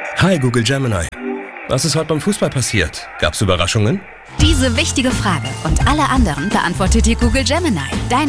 Hi Google Gemini. Was ist heute beim Fußball passiert? Gab's Überraschungen? Diese wichtige Frage und alle anderen beantwortet dir Google Gemini. Dein